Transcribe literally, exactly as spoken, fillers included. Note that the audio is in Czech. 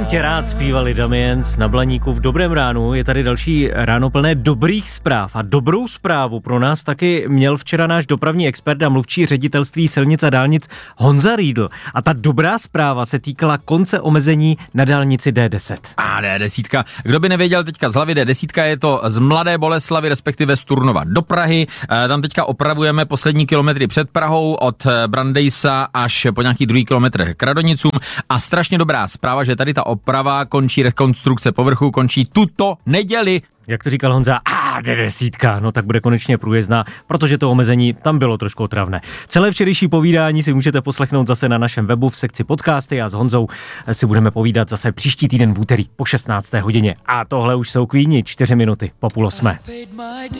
tě rád, zpívali Damiens na Blaníku v Dobrém ránu. Je tady další ráno plné dobrých zpráv a dobrou zprávu pro nás taky měl včera náš dopravní expert a mluvčí ředitelství silnic a dálnic Honza Riedl. A ta dobrá zpráva se týkala konce omezení na dálnici D deset. A D deset. Kdo by nevěděl teďka z hlavy, D deset je to z Mladé Boleslavi, respektive z Turnova do Prahy. Tam teďka opravujeme poslední kilometry před Prahou od Brandejsa až po nějakých druhých kilometrech k Radonicům. A strašně dobrá zpráva, že tady ta oprava končí, rekonstrukce povrchu končí tuto neděli. Jak to říkal Honza, a D deset, no tak bude konečně průjezdná, protože to omezení tam bylo trošku otravné. Celé včerejší povídání si můžete poslechnout zase na našem webu v sekci podcasty a s Honzou si budeme povídat zase příští týden v úterý po šestnácté hodině. A tohle už jsou Queeni, čtyři minuty po půl osmé.